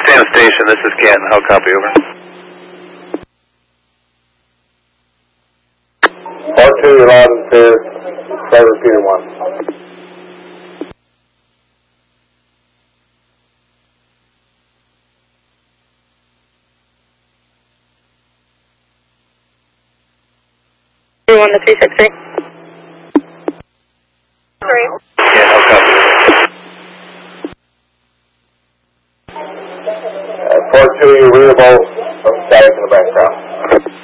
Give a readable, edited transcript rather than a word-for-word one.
Sam Station, this is Canton. How copy, over? R2, you're loud and clear. Start repeater 1. One to 363. 3. Yeah, how copy, over? Port 2, you're readable from static in the background.